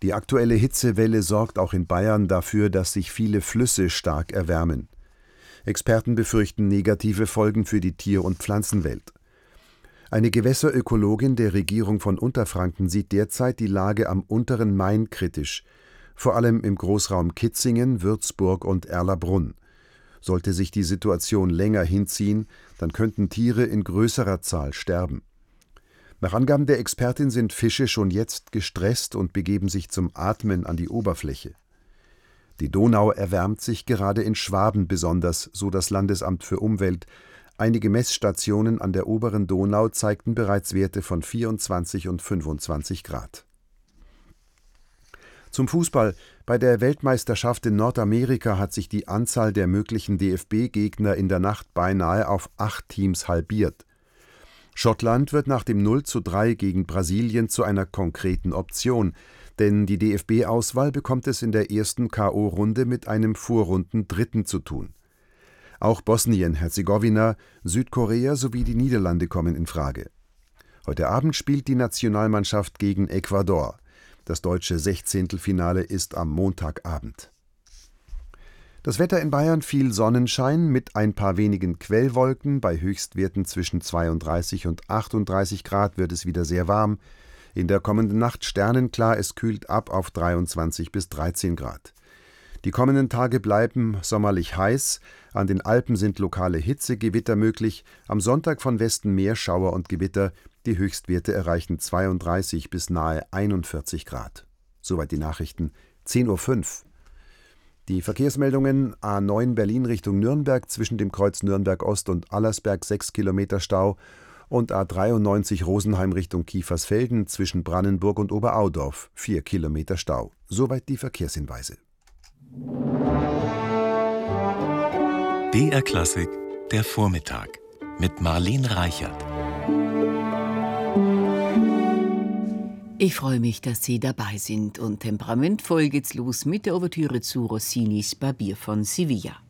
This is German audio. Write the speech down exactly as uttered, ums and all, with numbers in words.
Die aktuelle Hitzewelle sorgt auch in Bayern dafür, dass sich viele Flüsse stark erwärmen. Experten befürchten negative Folgen für die Tier- und Pflanzenwelt. Eine Gewässerökologin der Regierung von Unterfranken sieht derzeit die Lage am unteren Main kritisch, vor allem im Großraum Kitzingen, Würzburg und Erlabrunn. Sollte sich die Situation länger hinziehen, dann könnten Tiere in größerer Zahl sterben. Nach Angaben der Expertin sind Fische schon jetzt gestresst und begeben sich zum Atmen an die Oberfläche. Die Donau erwärmt sich gerade in Schwaben besonders, so das Landesamt für Umwelt. Einige Messstationen an der oberen Donau zeigten bereits Werte von vierundzwanzig und fünfundzwanzig Grad. Zum Fußball. Bei der Weltmeisterschaft in Nordamerika hat sich die Anzahl der möglichen D F B-Gegner in der Nacht beinahe auf acht Teams halbiert. Schottland wird nach dem null zu drei gegen Brasilien zu einer konkreten Option, denn die D F B-Auswahl bekommt es in der ersten K O-Runde mit einem Vorrundendritten zu tun. Auch Bosnien-Herzegowina, Südkorea sowie die Niederlande kommen in Frage. Heute Abend spielt die Nationalmannschaft gegen Ecuador. Das deutsche Sechzehntelfinale ist am Montagabend. Das Wetter in Bayern: viel Sonnenschein mit ein paar wenigen Quellwolken. Bei Höchstwerten zwischen zweiunddreißig und achtunddreißig Grad wird es wieder sehr warm. In der kommenden Nacht sternenklar, es kühlt ab auf dreiundzwanzig bis dreizehn Grad. Die kommenden Tage bleiben sommerlich heiß. An den Alpen sind lokale Hitzegewitter möglich. Am Sonntag von Westen mehr Schauer und Gewitter. Die Höchstwerte erreichen zweiunddreißig bis nahe einundvierzig Grad. Soweit die Nachrichten. zehn Uhr fünf. Die Verkehrsmeldungen: A neun Berlin Richtung Nürnberg zwischen dem Kreuz Nürnberg Ost und Allersberg sechs Kilometer Stau und A dreiundneunzig Rosenheim Richtung Kiefersfelden zwischen Brannenburg und Oberaudorf vier Kilometer Stau. Soweit die Verkehrshinweise. B R Klassik, der Vormittag mit Marlene Reichert. Ich freue mich, dass Sie dabei sind, und temperamentvoll geht's los mit der Ouvertüre zu Rossinis Barbier von Sevilla.